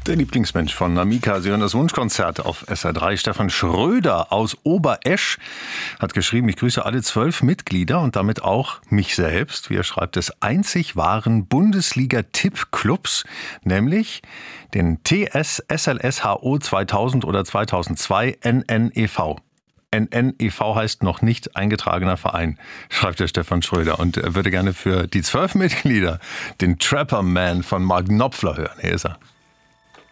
Der Lieblingsmensch von Namika, Sie hören das Wunschkonzert auf SR3. Stefan Schröder aus Oberesch hat geschrieben, ich grüße alle 12 Mitglieder und damit auch mich selbst. Wie er schreibt, des einzig wahren Bundesliga-Tippclubs, nämlich den TS SLSHO 2000 oder 2002 NNEV. NNEV heißt noch nicht eingetragener Verein, schreibt der Stefan Schröder. Und er würde gerne für die 12 Mitglieder den Trapper Man von Mark Knopfler hören. Hier ist er.